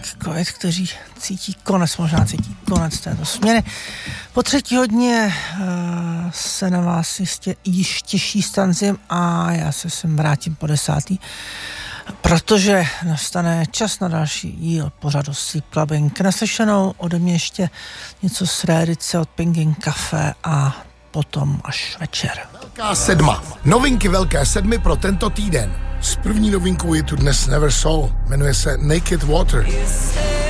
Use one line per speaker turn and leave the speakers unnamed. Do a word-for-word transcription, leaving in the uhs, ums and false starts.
covid, kteří cítí konec, možná cítí konec této směny. Po třetí hodině uh, se na vás jistě již těší stanzím a já se sem vrátím po desátý, protože nastane čas na další díl pořadu Sleep Clubbing. Naslyšenou ode mě ještě něco z rédice od Pinging Café a potom až večer.
Velká sedma. Novinky Velké sedmy pro tento týden. S první novinkou je tu dnes Never Soul. Jmenuje se Naked Water.